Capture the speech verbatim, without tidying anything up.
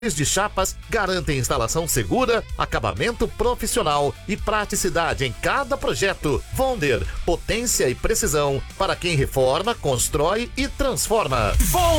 de chapas garantem instalação segura, acabamento profissional e praticidade em cada projeto. Vonder, potência e precisão para quem reforma, constrói e transforma.